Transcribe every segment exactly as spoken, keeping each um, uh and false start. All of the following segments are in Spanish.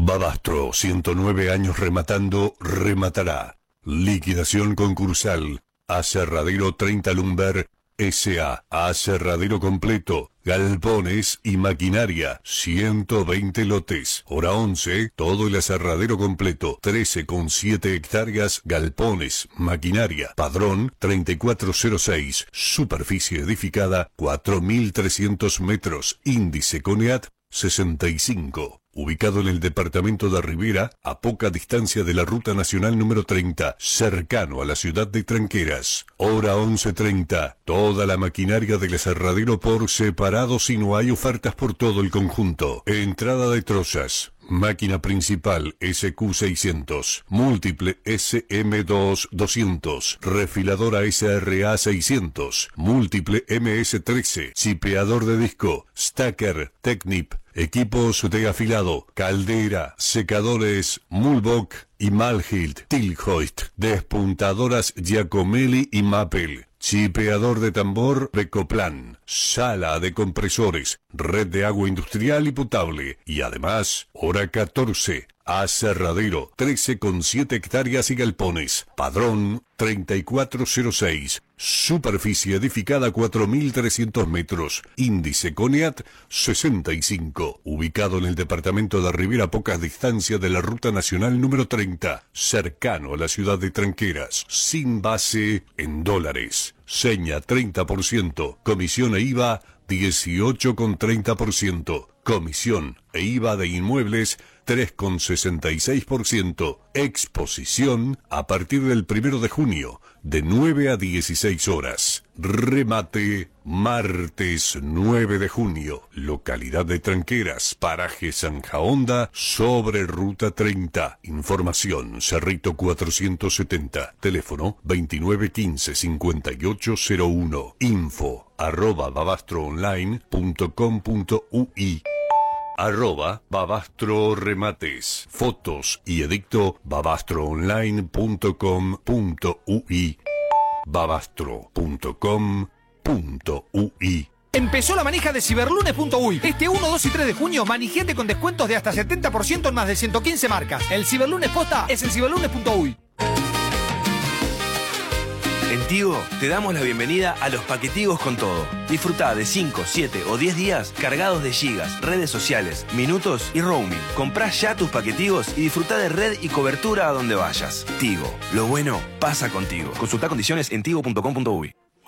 Babastro, ciento nueve años rematando, rematará. Liquidación concursal. Aserradero treinta Lumber S A Aserradero completo, galpones y maquinaria, ciento veinte lotes. Hora once, todo el aserradero completo, trece coma siete hectáreas, galpones, maquinaria. Padrón treinta y cuatro cero seis, superficie edificada cuatro mil trescientos metros, índice CONEAT sesenta y cinco. Ubicado en el departamento de Rivera, a poca distancia de la Ruta Nacional número treinta, cercano a la ciudad de Tranqueras. Hora once treinta. Toda la maquinaria del aserradero por separado si no hay ofertas por todo el conjunto. Entrada de trozas. Máquina principal S Q seiscientos, múltiple S M dos doscientos, refiladora S R A seiscientos, múltiple M S trece, chipeador de disco, stacker, Technip, equipos de afilado, caldera, secadores, Mulbach y Malhilt, Tilhoist, despuntadoras Giacomelli y Mappel, chipeador de tambor Recoplan, sala de compresores, red de agua industrial y potable, y además, hora catorce, aserradero, trece coma siete hectáreas y galpones, padrón treinta y cuatro cero seis, superficie edificada cuatro mil trescientos metros, índice CONEAT sesenta y cinco, ubicado en el departamento de Rivera a pocas distancias de la Ruta Nacional número treinta, cercano a la ciudad de Tranqueras, sin base en dólares, seña treinta por ciento, comisión e I V A dieciocho coma treinta por ciento, comisión e I V A de inmuebles tres coma sesenta y seis por ciento, exposición a partir del primero de junio, de nueve a dieciséis horas. Remate, martes nueve de junio, localidad de Tranqueras, paraje Zanja Honda, sobre Ruta treinta. Información, Cerrito cuatrocientos setenta, teléfono veintinueve quince cincuenta y ocho cero uno, info arroba babastroonline punto com punto ui. Arroba Babastro Remates. Fotos y edicto babastroonline punto com punto ui. babastro punto com punto ui. Empezó la manija de ciberlunes punto uy. Este uno, dos y tres de junio, manijete con descuentos de hasta setenta por ciento en más de ciento quince marcas. El ciberlunes posta es en ciberlunes punto uy. En Tigo te damos la bienvenida a los paquetigos con todo. Disfrutá de cinco, siete o diez días cargados de gigas, redes sociales, minutos y roaming. Comprá ya tus paquetigos y disfrutá de red y cobertura a donde vayas. Tigo, lo bueno pasa contigo. Consultá condiciones en tigo punto com punto uy.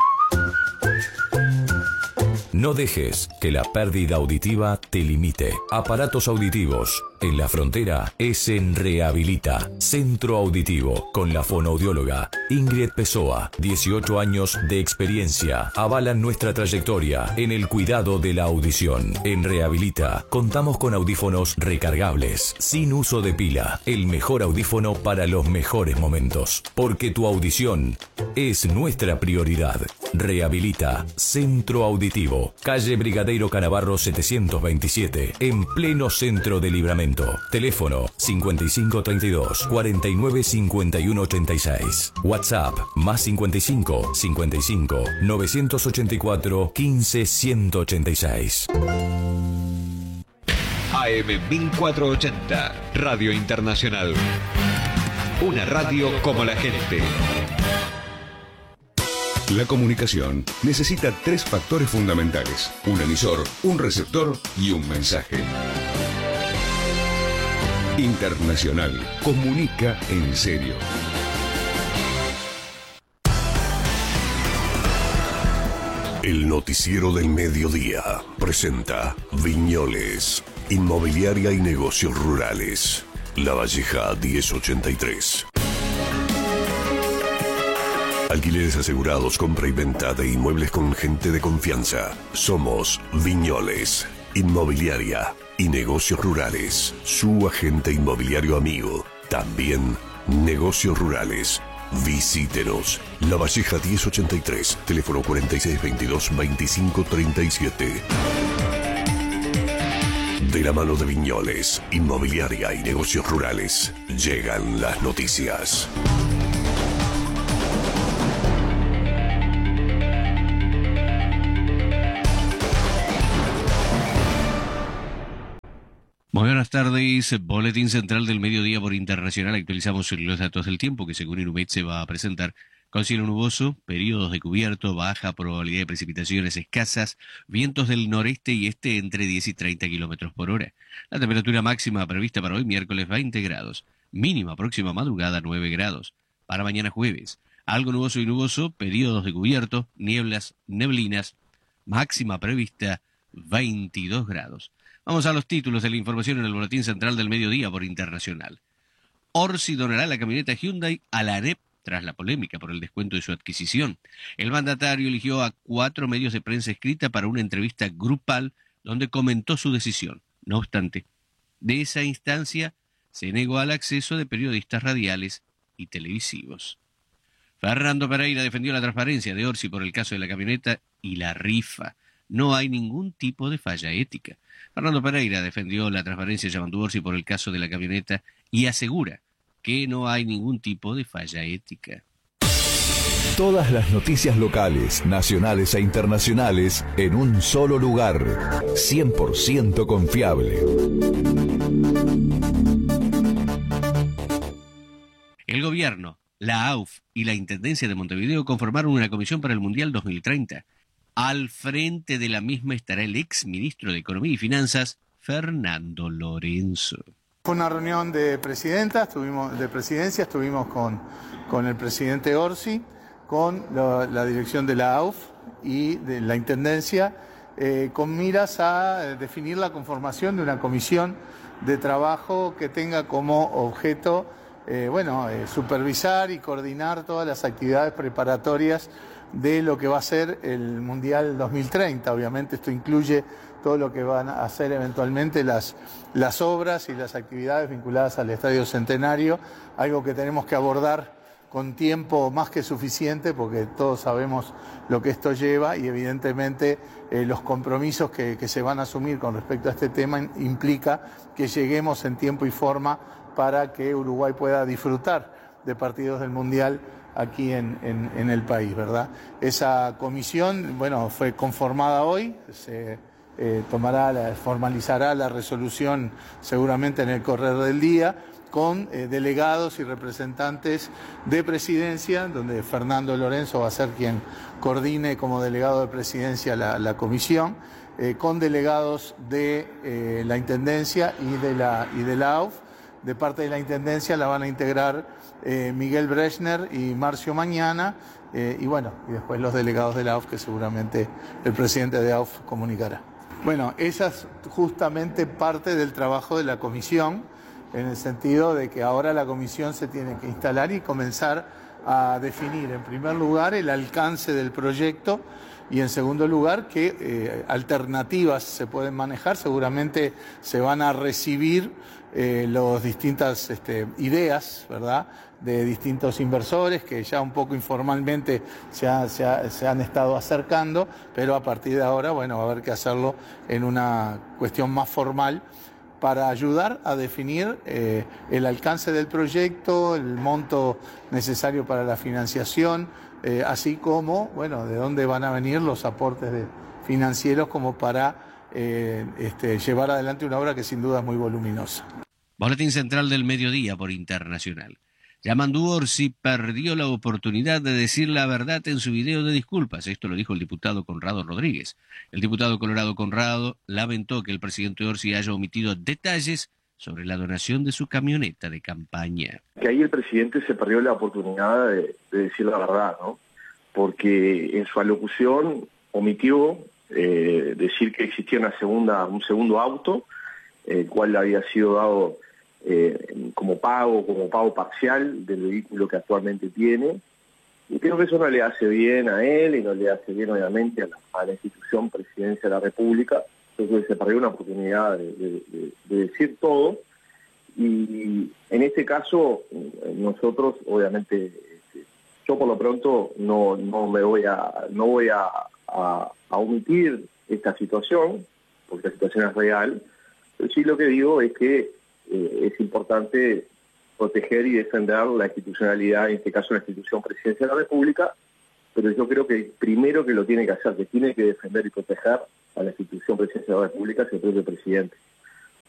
No dejes que la pérdida auditiva te limite. Aparatos auditivos. En la frontera es en Rehabilita. Centro Auditivo. Con la fonoaudióloga Ingrid Pessoa. dieciocho años de experiencia. Avalan nuestra trayectoria en el cuidado de la audición. En Rehabilita contamos con audífonos recargables. Sin uso de pila. El mejor audífono para los mejores momentos. Porque tu audición es nuestra prioridad. Rehabilita. Centro Auditivo. Calle Brigadeiro Canavarro setecientos veintisiete. En pleno centro de Libramento. Teléfono cincuenta y cinco treinta y dos cuarenta y nueve cincuenta y uno ochenta y seis. WhatsApp más cincuenta y cinco cincuenta y cinco novecientos ochenta y cuatro quince ciento ochenta y seis. A M mil cuatrocientos ochenta, Radio Internacional. Una radio como la gente. La comunicación necesita tres factores fundamentales: un emisor, un receptor y un mensaje. Internacional. Comunica en serio. El noticiero del mediodía presenta Viñoles, Inmobiliaria y Negocios Rurales. La Valleja diez ochenta y tres. Alquileres asegurados, compra y venta de inmuebles con gente de confianza. Somos Viñoles, Inmobiliaria y Negocios Rurales. Su agente inmobiliario amigo. También Negocios Rurales. Visítenos. La Valleja diez ochenta y tres. Teléfono cuarenta y seis veintidós veinticinco treinta y siete. De la mano de Viñoles, Inmobiliaria y Negocios Rurales, llegan las noticias. Muy buenas tardes, Boletín Central del Mediodía por Internacional. Actualizamos los datos del tiempo que según Inumet se va a presentar con cielo nuboso, periodos de cubierto, baja probabilidad de precipitaciones escasas, vientos del noreste y este entre diez y treinta kilómetros por hora. La temperatura máxima prevista para hoy miércoles veinte grados, mínima próxima madrugada nueve grados. Para mañana jueves, algo nuboso y nuboso, periodos de cubierto, nieblas, neblinas, máxima prevista veintidós grados. Vamos a los títulos de la información en el Boletín Central del Mediodía por Internacional. Orsi donará la camioneta Hyundai a la ANEP tras la polémica por el descuento de su adquisición. El mandatario eligió a cuatro medios de prensa escrita para una entrevista grupal donde comentó su decisión. No obstante, de esa instancia se negó al acceso de periodistas radiales y televisivos. Fernando Pereira defendió la transparencia de Orsi por el caso de la camioneta y la rifa. No hay ningún tipo de falla ética. Fernando Pereira defendió la transparencia de Yamandu Orsi por el caso de la camioneta y asegura que no hay ningún tipo de falla ética. Todas las noticias locales, nacionales e internacionales en un solo lugar. cien por ciento confiable. El gobierno, la A U F y la Intendencia de Montevideo conformaron una comisión para el Mundial dos mil treinta. Al frente de la misma estará el ex ministro de Economía y Finanzas, Fernando Lorenzo. Fue una reunión de presidentas, tuvimos, de presidencia, estuvimos con, con el presidente Orsi, con la, la dirección de la A U F y de la Intendencia, eh, con miras a definir la conformación de una comisión de trabajo que tenga como objeto, eh, bueno, eh, supervisar y coordinar todas las actividades preparatorias de lo que va a ser el Mundial dos mil treinta. Obviamente esto incluye todo lo que van a hacer eventualmente las, las obras y las actividades vinculadas al Estadio Centenario, algo que tenemos que abordar con tiempo más que suficiente porque todos sabemos lo que esto lleva y evidentemente eh, los compromisos que, que se van a asumir con respecto a este tema implica que lleguemos en tiempo y forma para que Uruguay pueda disfrutar de partidos del Mundial aquí en, en, en el país, ¿verdad? Esa comisión, bueno, fue conformada hoy, se eh, tomará, la, formalizará la resolución seguramente en el correr del día, con eh, delegados y representantes de presidencia, donde Fernando Lorenzo va a ser quien coordine como delegado de presidencia la, la comisión, eh, con delegados de eh, la Intendencia y de la, y de la A U F. De parte de la Intendencia la van a integrar eh, Miguel Brechner y Marcio Mañana, eh, y bueno, y después los delegados de la A U F que seguramente el presidente de A U F comunicará. Bueno, esa es justamente parte del trabajo de la comisión, en el sentido de que ahora la comisión se tiene que instalar y comenzar a definir, en primer lugar, el alcance del proyecto y, en segundo lugar, qué eh, alternativas se pueden manejar. Seguramente se van a recibir eh, las distintas este, ideas, ¿verdad?, de distintos inversores que ya un poco informalmente se, ha, se, ha, se han estado acercando, pero a partir de ahora, bueno, va a haber que hacerlo en una cuestión más formal para ayudar a definir eh, el alcance del proyecto, el monto necesario para la financiación, eh, así como, bueno, de dónde van a venir los aportes de, financieros como para eh, este, llevar adelante una obra que sin duda es muy voluminosa. Boletín Central del Mediodía por Internacional. Yamandu Orsi perdió la oportunidad de decir la verdad en su video de disculpas. Esto lo dijo el diputado Conrado Rodríguez. El diputado Colorado Conrado lamentó que el presidente Orsi haya omitido detalles sobre la donación de su camioneta de campaña. Que ahí el presidente se perdió la oportunidad de, de decir la verdad, ¿no? Porque en su alocución omitió eh, decir que existía una segunda, un segundo auto, el cual había sido dado Eh, como pago, como pago parcial del vehículo que actualmente tiene, y creo que eso no le hace bien a él y no le hace bien obviamente a la, a la institución Presidencia de la República. Creo que se perdió una oportunidad de, de, de, de decir todo, y en este caso nosotros obviamente, yo por lo pronto no, no me voy a no voy a, a, a omitir esta situación, porque la situación es real, pero sí lo que digo es que Eh, es importante proteger y defender la institucionalidad, en este caso la institución Presidencia de la República, pero yo creo que el primero que lo tiene que hacer, que tiene que defender y proteger a la institución Presidencia de la República, es el propio presidente.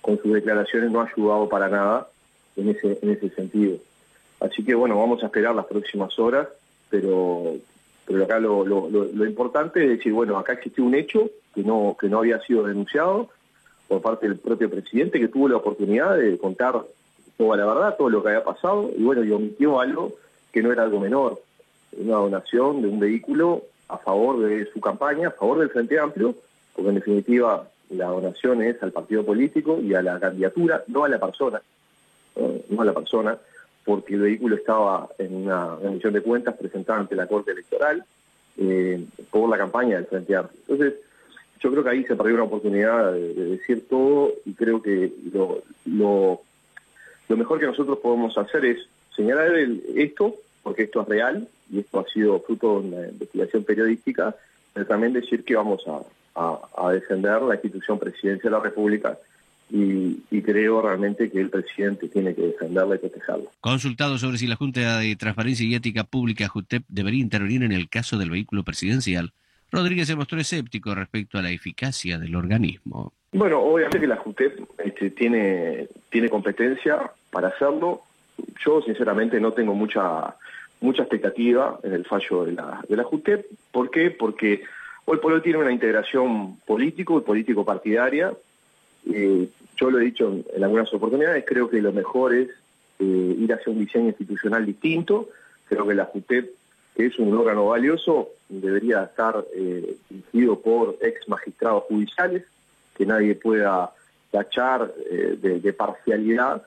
con sus declaraciones no ha ayudado para nada en ese, en ese sentido. Así que bueno, vamos a esperar las próximas horas, pero, pero acá lo, lo, lo, lo importante es decir, bueno, acá existió un hecho que no, que no había sido denunciado por parte del propio presidente, que tuvo la oportunidad de contar toda la verdad, todo lo que había pasado, y bueno, y omitió algo que no era algo menor, una donación de un vehículo a favor de su campaña, a favor del Frente Amplio, porque en definitiva la donación es al partido político y a la candidatura, no a la persona, no, no a la persona, porque el vehículo estaba en una rendición de cuentas presentada ante la Corte Electoral eh, por la campaña del Frente Amplio. Entonces, yo creo que ahí se perdió una oportunidad de, de decir todo, y creo que lo, lo, lo mejor que nosotros podemos hacer es señalar el, esto, porque esto es real, y esto ha sido fruto de una investigación periodística, pero también decir que vamos a, a, a defender la institución presidencia de la República, y, y creo realmente que el presidente tiene que defenderla y protegerla. Consultado sobre si la Junta de Transparencia y Ética Pública, JUTEP, debería intervenir en el caso del vehículo presidencial, Rodríguez se mostró escéptico respecto a la eficacia del organismo. Bueno, obviamente que la JUTEP este, tiene, tiene competencia para hacerlo. Yo sinceramente no tengo mucha mucha expectativa en el fallo de la, de la JUTEP. ¿Por qué? Porque hoy por hoy tiene una integración político y político-partidaria. Eh, yo lo he dicho en, en algunas oportunidades, creo que lo mejor es eh, ir hacia un diseño institucional distinto. Creo que la JUTEP, que es un órgano valioso, debería estar eh, dirigido por ex magistrados judiciales, que nadie pueda tachar eh, de, de parcialidad,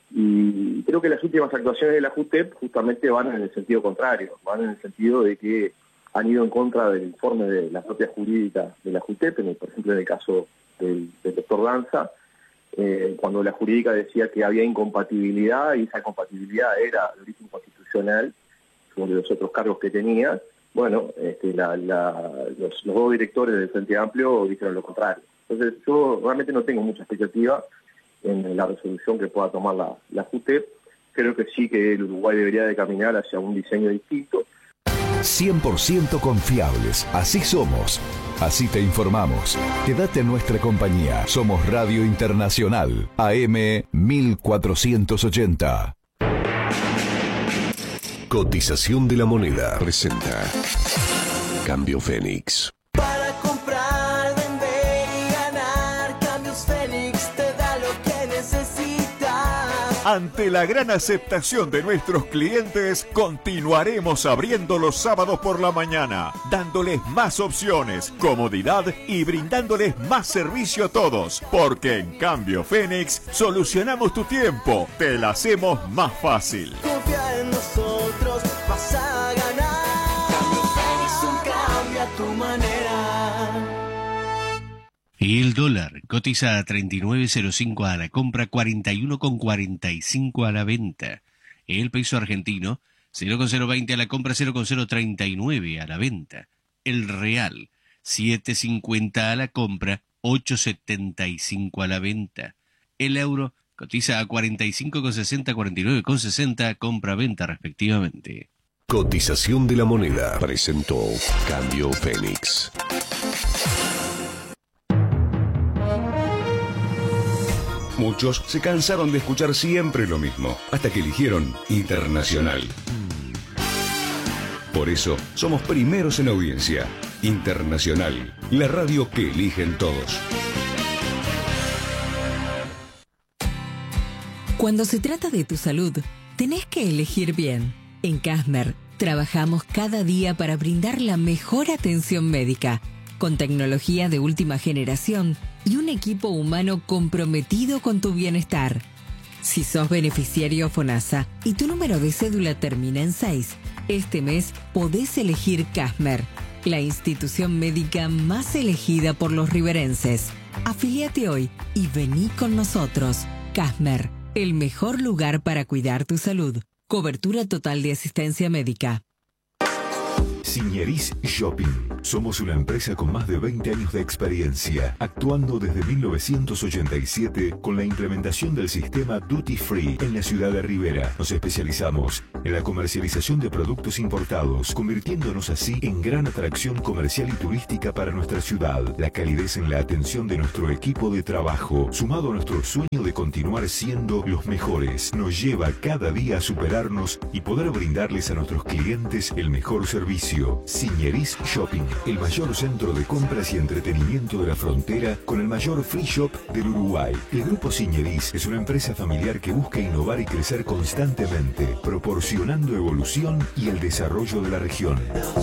y creo que las últimas actuaciones de la JUTEP justamente van en el sentido contrario, van en el sentido de que han ido en contra del informe de la propia jurídica de la JUTEP, en el, por ejemplo en el caso del, del doctor Danza, eh, cuando la jurídica decía que había incompatibilidad, y esa compatibilidad era de origen constitucional, como de los otros cargos que tenía. Bueno, este, la, la, los, los dos directores del Frente Amplio dijeron lo contrario. Entonces yo realmente no tengo mucha expectativa en la resolución que pueda tomar la, la JUTEP. Creo que sí que el Uruguay debería de caminar hacia un diseño distinto. cien por ciento confiables, así somos, así te informamos. Quédate en nuestra compañía. Somos Radio Internacional, A M mil cuatrocientos ochenta. Cotización de la moneda presenta Cambio Fénix. Para comprar, vender y ganar, Cambios Fénix te da lo que necesitas. Ante la gran aceptación de nuestros clientes, continuaremos abriendo los sábados por la mañana, dándoles más opciones, comodidad y brindándoles más servicio a todos, porque en Cambio Fénix solucionamos tu tiempo, te la hacemos más fácil. Confía en nosotros, vas a ganar. Cambio Fénix, un cambio a tu manera. Y el dólar cotiza a treinta y nueve cero cinco a la compra, cuarenta y uno cuarenta y cinco a la venta. El peso argentino, cero cero veinte a la compra, cero cero treinta y nueve a la venta. El real, siete cincuenta a la compra, ocho setenta y cinco a la venta. El euro cotiza a cuarenta y cinco sesenta, cuarenta y nueve sesenta, compra-venta respectivamente. Cotización de la moneda presentó Cambio Fénix. Muchos se cansaron de escuchar siempre lo mismo, hasta que eligieron Internacional. Por eso, somos primeros en audiencia. Internacional, la radio que eligen todos. Cuando se trata de tu salud, tenés que elegir bien. En Casmer, trabajamos cada día para brindar la mejor atención médica, con tecnología de última generación y un equipo humano comprometido con tu bienestar. Si sos beneficiario FONASA y tu número de cédula termina en seis, este mes podés elegir Casmer, la institución médica más elegida por los riverenses. Afiliate hoy y vení con nosotros. Casmer, el mejor lugar para cuidar tu salud. Cobertura total de asistencia médica. Sinieris Shopping. Somos una empresa con más de veinte años de experiencia, actuando desde mil novecientos ochenta y siete con la implementación del sistema Duty Free en la ciudad de Rivera. Nos especializamos en la comercialización de productos importados, convirtiéndonos así en gran atracción comercial y turística para nuestra ciudad. La calidez en la atención de nuestro equipo de trabajo, sumado a nuestro sueño de continuar siendo los mejores, nos lleva cada día a superarnos y poder brindarles a nuestros clientes el mejor servicio. Signeris Shopping, el mayor centro de compras y entretenimiento de la frontera con el mayor free shop del Uruguay. El Grupo Signeris es una empresa familiar que busca innovar y crecer constantemente, proporcionando evolución y el desarrollo de la región.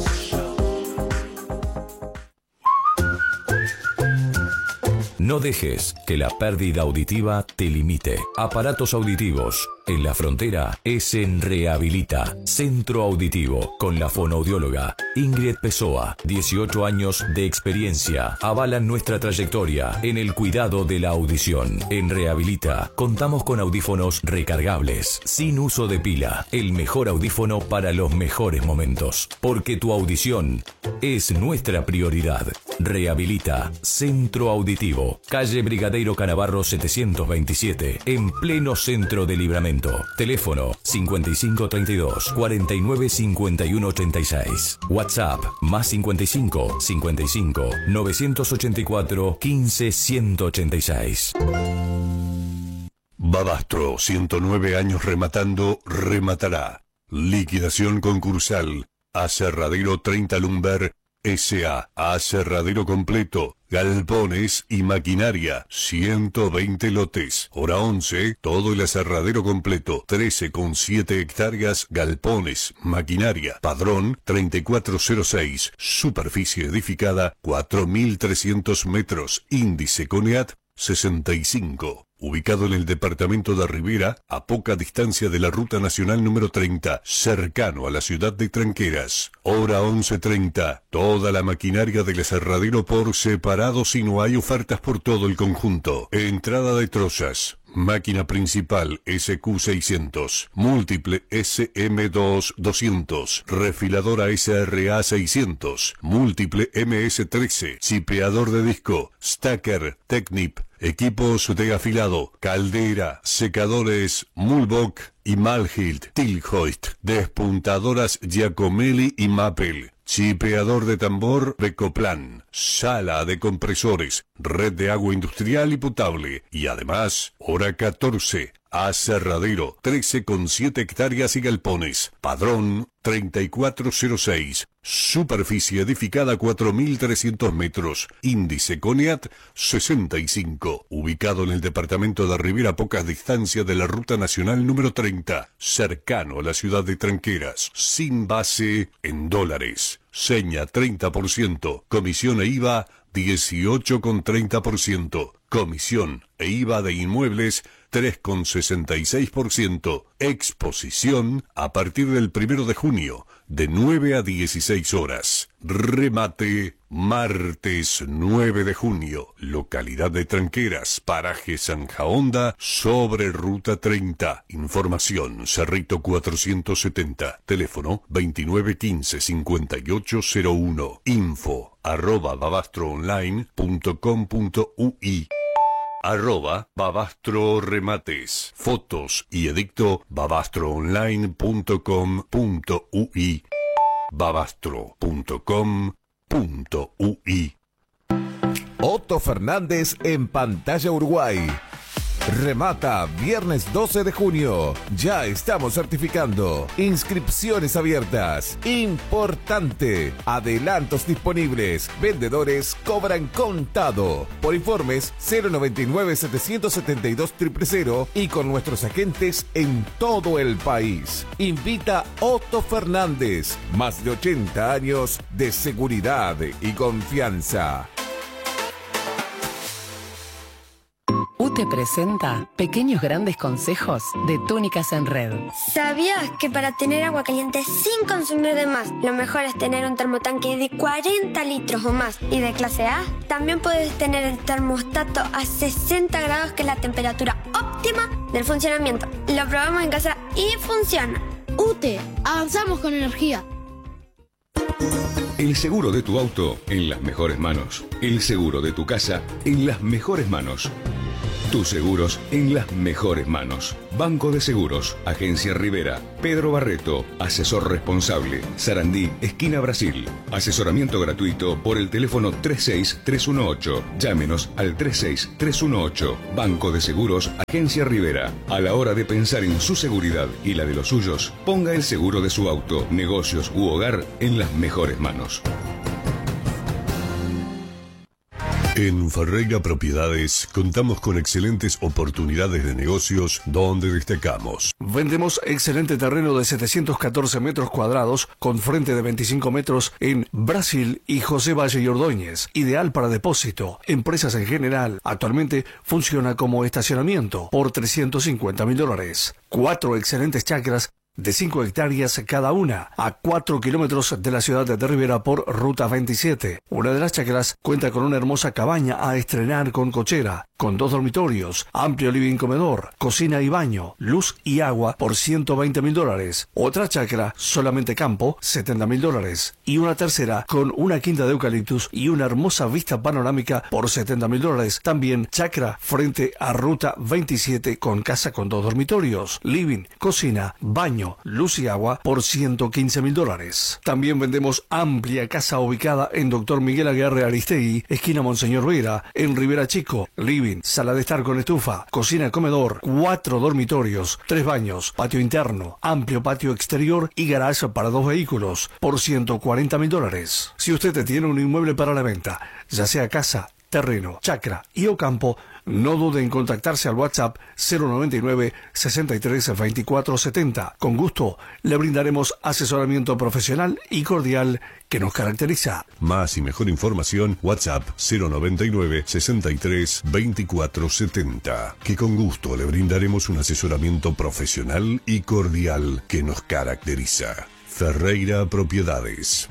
No dejes que la pérdida auditiva te limite. Aparatos auditivos en la frontera es en Rehabilita. Centro Auditivo con la fonoaudióloga Ingrid Pessoa. dieciocho años de experiencia avalan nuestra trayectoria en el cuidado de la audición. En Rehabilita contamos con audífonos recargables, sin uso de pila. El mejor audífono para los mejores momentos. Porque tu audición es nuestra prioridad. Rehabilita. Centro Auditivo. Calle Brigadeiro Canavarro setecientos veintisiete. En pleno centro de Libramento. Teléfono cincuenta y cinco treinta y dos cuarenta y nueve cincuenta y uno ochenta y seis. WhatsApp más cincuenta y cinco cincuenta y cinco novecientos ochenta y cuatro quince ciento ochenta y seis. Babastro, ciento nueve años rematando, rematará. Liquidación concursal. Aserradero treinta Lumber S A. Aserradero completo. Galpones y maquinaria, ciento veinte lotes. Hora once, todo el aserradero completo, trece coma siete hectáreas, galpones, maquinaria. Padrón, treinta y cuatro cero seis. Superficie edificada, cuatro mil trescientos metros. Índice CONEAT, sesenta y cinco. Ubicado en el departamento de Rivera, a poca distancia de la Ruta Nacional número treinta, cercano a la ciudad de Tranqueras. Hora once treinta. Toda la maquinaria del aserradero por separado si no hay ofertas por todo el conjunto. Entrada de trozas. Máquina principal S Q seiscientos, múltiple S M dos doscientos, refiladora S R A seiscientos, múltiple M S trece, chipeador de disco, stacker, Technip, equipos de afilado, caldera, secadores, Mulbach y Malhilt, Tilhoist, despuntadoras Giacomelli y Mappel, chipeador de tambor Becoplan, sala de compresores, red de agua industrial y potable, y además, hora catorce, aserradero, trece coma siete hectáreas y galpones, padrón treinta y cuatro cero seis, superficie edificada cuatro mil trescientos metros, índice CONEAT sesenta y cinco, ubicado en el departamento de Rivera a pocas distancias de la Ruta Nacional número treinta, cercano a la ciudad de Tranqueras, sin base en dólares. Seña treinta por ciento, comisión e IVA dieciocho coma treinta por ciento, comisión e IVA de inmuebles tres coma sesenta y seis por ciento, exposición a partir del primero de junio, de nueve a dieciséis horas. Remate, martes nueve de junio, localidad de Tranqueras, paraje Zanja Honda, sobre Ruta treinta. Información, Cerrito cuatrocientos setenta, teléfono veintinueve quince cincuenta y ocho cero uno, info arroba babastroonline punto com punto ui. Arroba Babastro Remates. Fotos y edicto babastroonline punto com punto ui. babastro punto com punto ui. Otto Fernández en Pantalla Uruguay. Remata viernes doce de junio. Ya estamos certificando. Inscripciones abiertas. Importante. Adelantos disponibles. Vendedores cobran contado. Por informes cero noventa y nueve setecientos setenta y dos cero cero cero y con nuestros agentes en todo el país. Invita Otto Fernández. Más de ochenta años de seguridad y confianza. U T E presenta Pequeños Grandes Consejos de Túnicas en Red. ¿Sabías que para tener agua caliente sin consumir de más, lo mejor es tener un termotanque de cuarenta litros o más y de clase A? También puedes tener el termostato a sesenta grados, que es la temperatura óptima del funcionamiento. Lo probamos en casa y funciona. U T E, avanzamos con energía. El seguro de tu auto en las mejores manos. El seguro de tu casa en las mejores manos. Tus seguros en las mejores manos. Banco de Seguros, Agencia Rivera, Pedro Barreto, asesor responsable, Sarandí, esquina Brasil. Asesoramiento gratuito por el teléfono tres seis tres uno ocho. Llámenos al tres seis tres uno ocho. Banco de Seguros, Agencia Rivera. A la hora de pensar en su seguridad y la de los suyos, ponga el seguro de su auto, negocios u hogar en las mejores manos. En Ferreira Propiedades contamos con excelentes oportunidades de negocios donde destacamos. Vendemos excelente terreno de setecientos catorce metros cuadrados con frente de veinticinco metros en Brasil y José Valle y Ordóñez. Ideal para depósito. Empresas en general. Actualmente funciona como estacionamiento por trescientos cincuenta mil dólares. Cuatro excelentes chacras de cinco hectáreas cada una, a cuatro kilómetros de la ciudad de Rivera por Ruta veintisiete. Una de las chacras cuenta con una hermosa cabaña a estrenar con cochera, con dos dormitorios, amplio living comedor, cocina y baño, luz y agua por ciento veinte mil dólares. Otra chacra, solamente campo, setenta mil dólares. Y una tercera con una quinta de eucaliptus y una hermosa vista panorámica por setenta mil dólares. También chacra frente a Ruta veintisiete con casa con dos dormitorios, living, cocina, baño, luz y agua por ciento quince mil dólares. También vendemos amplia casa ubicada en Doctor Miguel Aguirre Aristegui, esquina Monseñor Vera, en Rivera Chico, living, sala de estar con estufa, cocina, comedor, cuatro dormitorios, tres baños, patio interno, amplio patio exterior y garage para dos vehículos por ciento cuarenta mil dólares. Si usted tiene un inmueble para la venta, ya sea casa, terreno, chacra y o campo, no dude en contactarse al WhatsApp cero noventa y nueve, sesenta y tres, veinticuatro setenta. Con gusto le brindaremos asesoramiento profesional y cordial que nos caracteriza. Más y mejor información, WhatsApp cero noventa y nueve, sesenta y tres, veinticuatro setenta. Que con gusto le brindaremos un asesoramiento profesional y cordial que nos caracteriza. Ferreira Propiedades.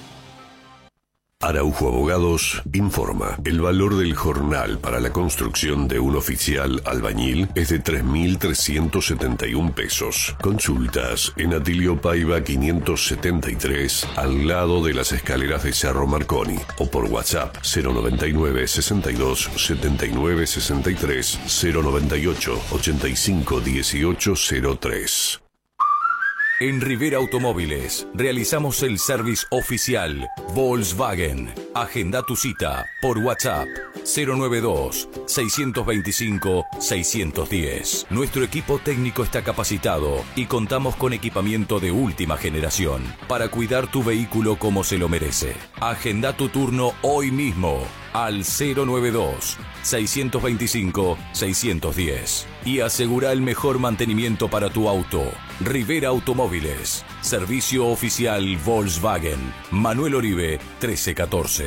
Araujo Abogados informa. El valor del jornal para la construcción de un oficial albañil es de tres mil trescientos setenta y uno pesos. Consultas en Atilio Paiva quinientos setenta y tres, al lado de las escaleras de Cerro Marconi, o por WhatsApp cero noventa y nueve, sesenta y dos, setenta y nueve, sesenta y tres, cero noventa y ocho, ochenta y cinco, dieciocho cero tres. En Rivera Automóviles realizamos el service oficial Volkswagen. Agenda tu cita por WhatsApp cero noventa y dos, seiscientos veinticinco, seiscientos diez. Nuestro equipo técnico está capacitado y contamos con equipamiento de última generación para cuidar tu vehículo como se lo merece. Agenda tu turno hoy mismo al cero noventa y dos, seiscientos veinticinco, seiscientos diez y asegura el mejor mantenimiento para tu auto. Rivera Automóviles, servicio oficial Volkswagen. Manuel Oribe, trece catorce.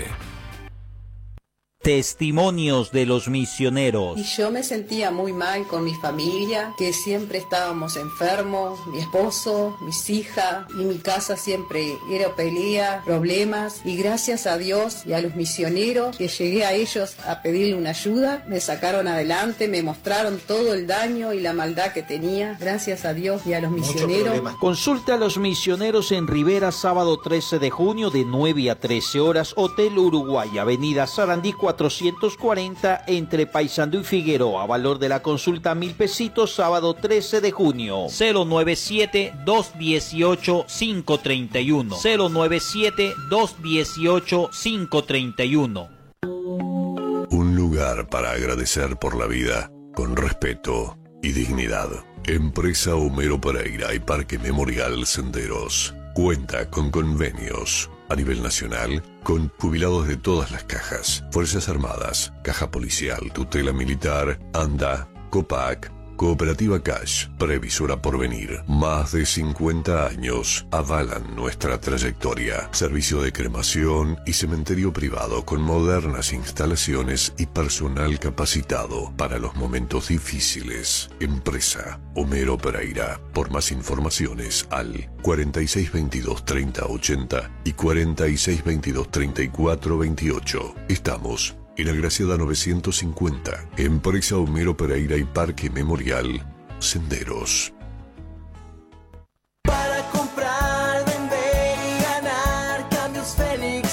Testimonios de los misioneros. Y yo me sentía muy mal con mi familia, que siempre estábamos enfermos, mi esposo, mis hijas, y mi casa siempre era pelea, problemas, y gracias a Dios y a los misioneros que llegué a ellos a pedirle una ayuda, me sacaron adelante, me mostraron todo el daño y la maldad que tenía, gracias a Dios y a los misioneros. Consulta a los misioneros en Rivera, sábado trece de junio de nueve a trece horas, Hotel Uruguay, Avenida Sarandí cuatrocientos cuarenta, entre Paysandú y Figueroa. Valor de la consulta mil pesitos, sábado trece de junio. cero noventa y siete, dos dieciocho, cinco treinta y uno. cero noventa y siete, dos dieciocho, cinco treinta y uno. Un lugar para agradecer por la vida, con respeto y dignidad. Empresa Homero Pereira y Parque Memorial Senderos. Cuenta con convenios a nivel nacional con jubilados de todas las cajas, Fuerzas Armadas, Caja Policial, Tutela Militar, ANDA, COPAC, Cooperativa Cash, Previsora Porvenir. Más de cincuenta años avalan nuestra trayectoria. Servicio de cremación y cementerio privado con modernas instalaciones y personal capacitado para los momentos difíciles. Empresa Homero Pereira. Por más informaciones al cuarenta y seis veintidós, treinta ochenta y cuarenta y seis veintidós, treinta y cuatro veintiocho. Estamos en Agraciada novecientos cincuenta, Empresa Homero Pereira y Parque Memorial Senderos. Para comprar, vender y ganar, Cambios Félix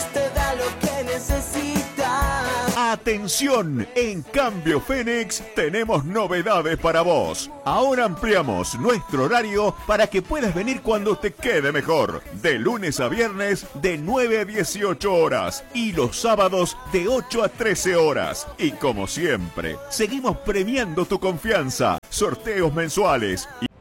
¡Atención! En Cambio Fénix tenemos novedades para vos. Ahora ampliamos nuestro horario para que puedas venir cuando te quede mejor. De lunes a viernes de nueve a dieciocho horas y los sábados de ocho a trece horas. Y como siempre, seguimos premiando tu confianza. Sorteos mensuales y